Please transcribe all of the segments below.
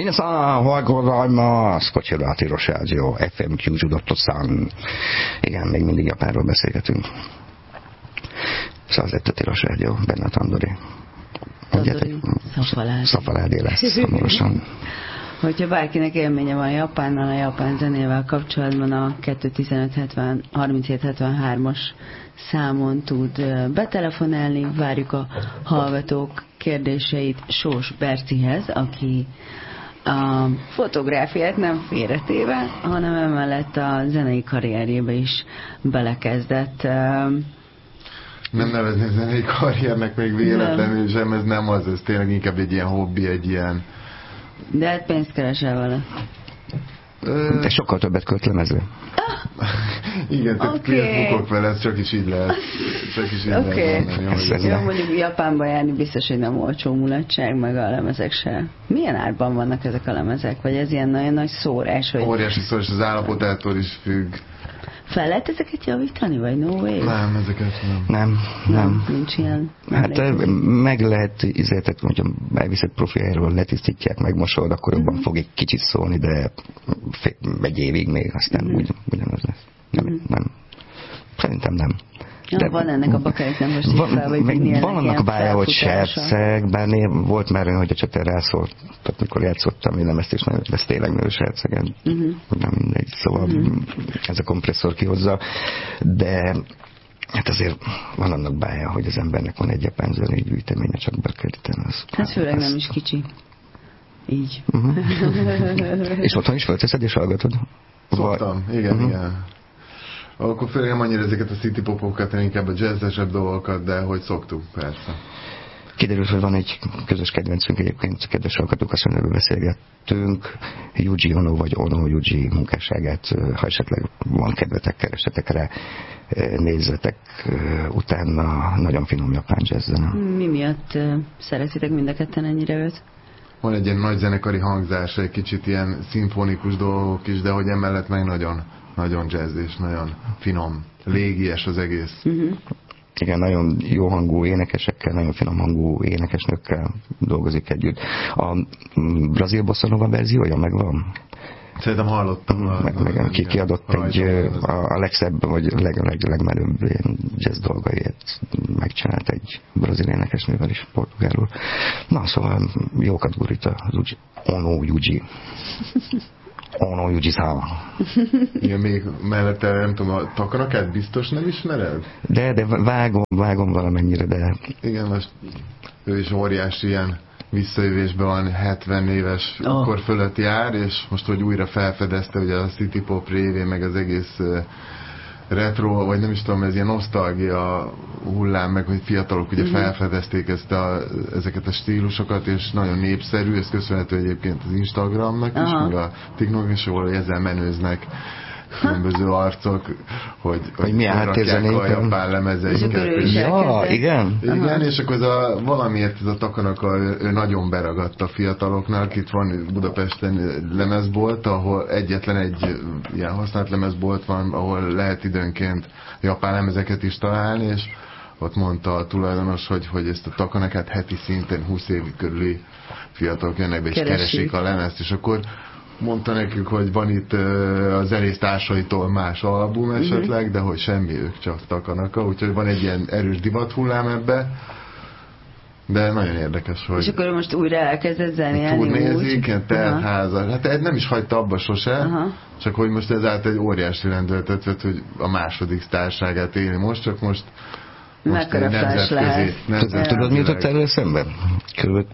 Minasan, hallgatóimasz, Kocsira, Tiros Rádió, FM Kyuju.san. Igen, még mindig Japánról beszélgetünk. Szóval lett a Tiros Rádió, benne a Tandori. Szafaládi lesz hamarosan. Hogyha bárkinek élménye van Japánnal, a japán zenével kapcsolatban a 215-37-73-as számon tud betelefonálni. Várjuk a hallgatók kérdéseit Sós Bercihez, aki a fotográfiát nem félretéve, hanem emellett a zenei karrierjébe is belekezdett. Nem nevezni zenei karriernek még véletlenül sem, ez nem az, ez tényleg inkább egy ilyen hobbi, egy ilyen... De hát pénzt keresel vele. De sokkal többet költ lemezre. Igen, tehát pénzt bukok vele, ez csak is így lehet. Oké. Jó, mondjuk Japánba járni biztos, hogy nem olcsó mulatság, meg a lemezek se. Milyen árban vannak ezek a lemezek? Vagy ez ilyen nagyon nagy szórás? Hogy... Óriási szórás, az állapotától is függ. Fel lehet ezeket javítani, vagy no way? Nem, ezeket nem. Nincs ilyen. Hát meg lehet, tehát hogyha elviszed profiáról, letisztítják, megmosod, akkor jobban fog egy kicsit szólni, de egy évig még, aztán ugyanaz lesz. Nem. Szerintem nem. De van ennek a bakereknek most így fel, vagy van annak a bája, hogy serceg, bár volt már olyan, hogy a csatár rászólt, tehát mikor játszottam, én nem ezt is nagyon, ez tényleg nő sercegen, nem mindegy, szóval ez a kompresszor kihozza, de hát azért van annak bája, hogy az embernek van egy japán zenei gyűjteménye, csak bekeríteni az. Hát főleg nem is kicsi. Így. És otthon is felteszed és hallgatod? Szoktam, igen. Akkor főleg nem annyira ezeket a city popokat, inkább a jazzesebb dolgokat, de hogy szoktuk, persze. Kiderült, hogy van egy közös kedvencünk egyébként, kedves hallgatók, azt mondja, beszélgettünk, Yuji Ono vagy Ono Yuji munkásságát, ha esetleg van kedvetek, keresetek rá, nézzetek utána, nagyon finom japán jazz-zene. Mi miatt szeretitek mind a ketten ennyire őt? Van egy ilyen nagy zenekari hangzása, egy kicsit ilyen szimfonikus dolgok is, de hogy emellett meg nagyon jazz és nagyon finom, légies az egész. Igen, nagyon jó hangú énekesekkel, nagyon finom hangú énekesnőkkel dolgozik együtt. A brazil bossa nova verziója megvan? Szerintem hallottam. Kiadott a legszebb, vagy legmenőbb jazz dolgait megcsinált egy brazil énekesnővel is portugálul. Na, szóval jókat gurít az Ono Yuji. Ono Yuji-san. Igen, még mellette, nem tudom, a Takanakát biztos nem ismered? De vágom valamennyire, de... Igen, most ő is óriási ilyen visszajövésben van, 70 éves kor fölött jár, és most, hogy újra felfedezte ugye a City Pop révén, meg az egész retro, vagy nem is tudom, ez ilyen nosztalgia hullám, meg hogy fiatalok ugye felfedezték ezeket a stílusokat, és nagyon népszerű, ez köszönhető egyébként az Instagramnak is, meg a TikToknak is, ahol ezzel menőznek különböző arcok, hogy milyen rakják a japán lemezeiket. Ja, igen? Igen, és akkor valamiért ez a Takanaka, ő nagyon beragadt a fiataloknak. Itt van Budapesten lemezbolt, ahol egyetlen egy ilyen használt lemezbolt van, ahol lehet időnként japán lemezeket is találni, és ott mondta a tulajdonos, hogy ezt a Takanakát heti szinten 20 év körüli fiatalok jönnek be, és keresik a lemezt, és akkor mondta nekünk, hogy van itt a zenésztársaitól más album esetleg, de hogy semmi, ők csak Takanaka, úgyhogy van egy ilyen erős divathullám ebbe, de nagyon érdekes, hogy... És akkor most újra elkezdett zenélni turnézik, ilyen teltháza. Hát nem is hagyta abba sose, csak hogy most ezáltal egy óriási lendületet vett, hogy a második sztárságát éli most, csak most nemzetközi. Tudod, mi jutott erről szemben? Kb.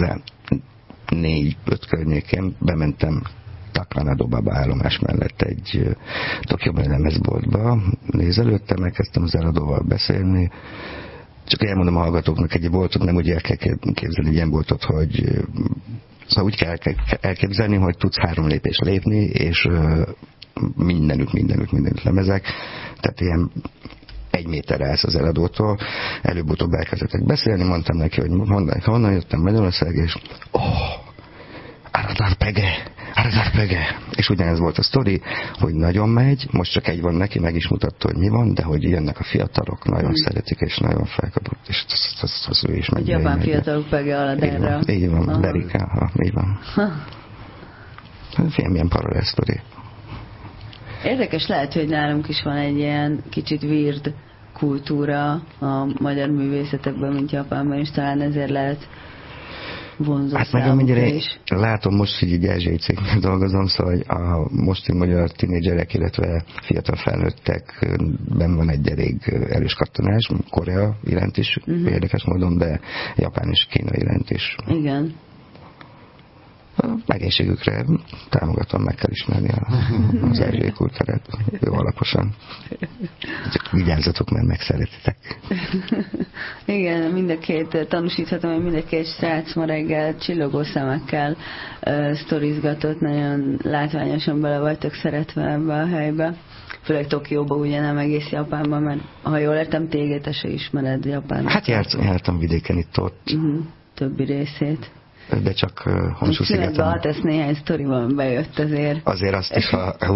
2004-5 környékén bementem Takanadobaba állomás mellett egy Tokióban lemezboltba, nézelődtem, elkezdtem az eladóval beszélni, csak elmondom a hallgatóknak, egy boltot nem úgy el kell képzelni, egy ilyen boltot, hogy szóval úgy kell elképzelni, hogy tudsz 3 lépést lépni, és mindenütt lemezek, tehát ilyen 1 méterre állsz az eladótól, előbb-utóbb elkezdtek beszélni, mondtam neki, hogy honnan jöttem Magyarország, és Aradárpege. És ugyanez volt a sztori, hogy nagyon megy, most csak egy van neki, meg is mutatta, hogy mi van, de hogy jönnek a fiatalok, nagyon szeretik, és nagyon felkapott, és az ő is megy. Japán fiatalok Pege Aradárra. Így van, Berika, így van. Film, ilyen paralel sztori. Érdekes, lehet, hogy nálunk is van egy ilyen kicsit weird kultúra a magyar művészetekben, mint Japánban, és talán ezért lehet vonzó hát meg amennyire látom, most így Erzsélyi cégnél dolgozom, szóval a mostani magyar tínédzserek, illetve fiatal felnőttekben van egy elég erős kattanás, Korea iránt is érdekes módon, de Japán és Kína iránt is. Igen. Megénységükre támogatom, meg kell ismerni az Erzsélyi kultúrát jó alaposan. Csak vigyázzatok, mert megszeretitek. Igen, mind a két, tanúsíthatom, hogy mind a két srác ma reggel csillogó szemekkel sztorizgatott, nagyon látványosan bele vagytok szeretve ebbe a helybe. Főleg Tokióba, ugye nem egész Japánban, mert ha jól értem, téged te se ismered Japánban. Hát jártam vidéken itt-ott. Többi részét. De csak Honshu szigeten. Színetben ezt néhány sztoriban bejött azért. Azért azt is,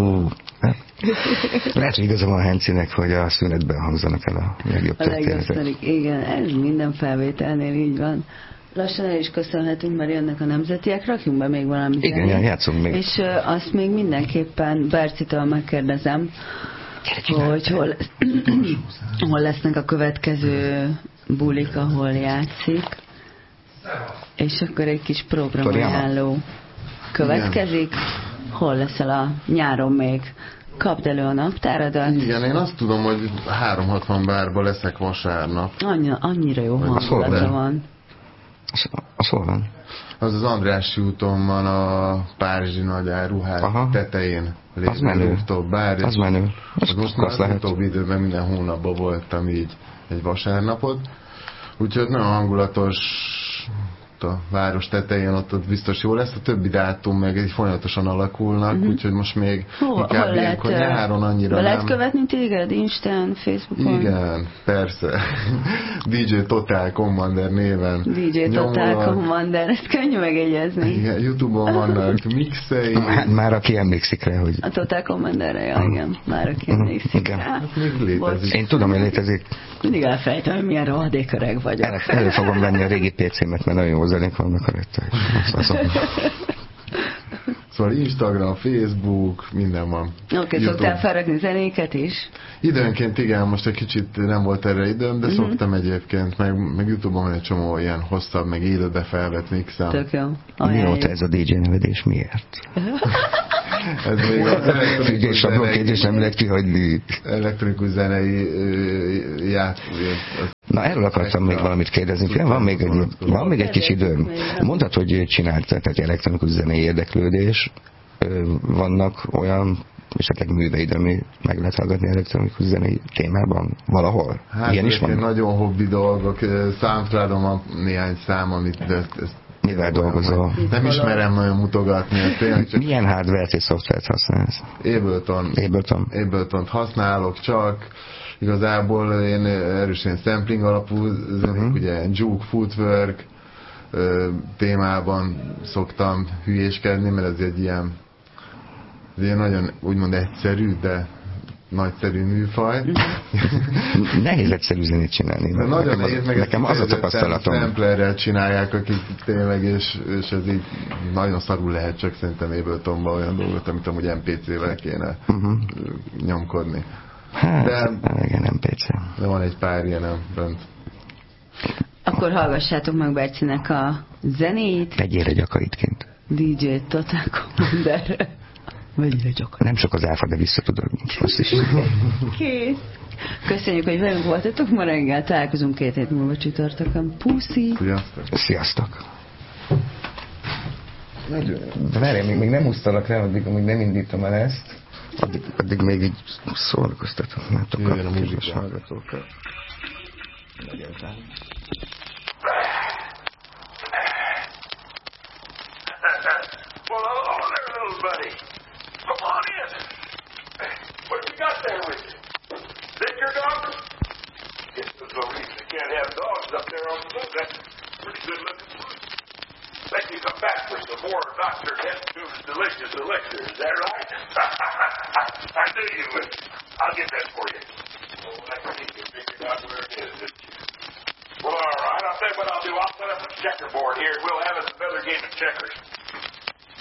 lehet, hogy igaza van Hencinek, hogy a szünetben hangzanak el a legjobb történetek. Igen, ez minden felvételnél így van. Lassan el is köszönhetünk, mert jönnek a nemzetiek, rakjunk be még valamit. Igen, játszunk még. És azt még mindenképpen Bercitől megkérdezem, hogy hol lesznek a következő bulik, ahol játszik. És akkor egy kis programajánló következik. Igen. Hol leszel a nyáron még? Kapd elő a naptáradat. Igen, én azt tudom, hogy 360 bárba leszek vasárnap. Annyira jó hangulata van. Az hol van? Az Andrássy úton van, a Párizsi nagy áruház tetején. Az menő. Az menő. Az most már az utóbbi időben minden hónapban voltam így egy vasárnapot. Úgyhogy nagyon hangulatos a város tetején, ott biztos jó lesz. A többi dátum meg egy folyamatosan alakulnak, úgyhogy most még inkább ilyenkor nyáron annyira nem. Lehet követni téged Instán, Facebookon? Igen, persze. DJ Total Commander néven. DJ Total Commander, ezt könnyű megegyezni. Igen, YouTube-on vannak mixei. Már aki emlékszik rá, hogy... A Total Commanderre, igen. Már aki emlékszik rá. Hát még létezik. Én tudom, hogy létezik. Mindig elfelejtem, hogy milyen rohadék öreg vagyok. Elő fogom venni a régi PC-met, mert nagyon jó zenék vannak rajta. Szóval Instagram, Facebook, minden van. Oké, szoktál felrakni zenéket is? Időnként igen, most egy kicsit nem volt erre időm, de szoktam egyébként, meg YouTube-on van egy csomó ilyen hosszabb, meg élőbe felvett mixem. Tök jó. Mióta ez a DJ nevedés, miért? Ez még az elektronikus zenei... nem lehet kihagyni. Elektronikus zenei Na, erről akartam még valamit kérdezni. Van még egy kis időm. Mondtad, hogy csináltál, tehát elektronikus zenei érdeklődés. Vannak olyan esetleg műveid, ami meg lehet hallgatni elektronikus zenei témában valahol? Hát ilyen is van? Nagyon hobbi dolgok. Soundcloudon van néhány szám, amit mivel dolgozol? Nem ismerem nagyon mutogatni. Milyen hardware-t és szoftvert használsz? Ableton-t használok csak. Igazából én erősen sampling alapú zenék, ugye Juke Footwork témában szoktam hülyéskedni, mert ez egy ilyen nagyon úgymond egyszerű, de nagyszerű műfaj. Nehéz egyszerű zenét csinálni. De nagyon nehéz, meg nekem az a tapasztalatom. Samplerrel csinálják, akik tényleg, és ez így nagyon szarul lehet, csak szerintem Abletonban olyan dolgot, amit amúgy MPC-vel kéne nyomkodni. Hát, igen, MPC. De van egy pár ilyenem bent. Akkor hallgassátok meg Bercinek a zenéit. Vegyél egy akaidként. DJ Total Commander. Vegyél egy akaid. Nem sok az áfa, de vissza tudod. Azt is. Kész. Köszönjük, hogy velünk voltatok ma reggel. Találkozunk 2 hét múlva csütörtökön. Puszi. Sziasztok. De várjál, még nem úsztalak rá, addig nem indítom el ezt. Addig még így szórakoztatok. Jöjjön a muzsikus hallgatókkal. Well, hello there, little buddy. Come on in. What have you got there with you? Is your dog? Yes, there's no reason you can't have dogs up there on the roof. That's pretty good looking food. Let you come back for some more Dr. Hentu's delicious elixir. Is that right? I knew you would. I'll get that for you. Oh, I think you figured out where it is, didn't you? Well, all right. I'll tell you what I'll do. I'll put up a checkerboard here, and we'll have us another game of checkers.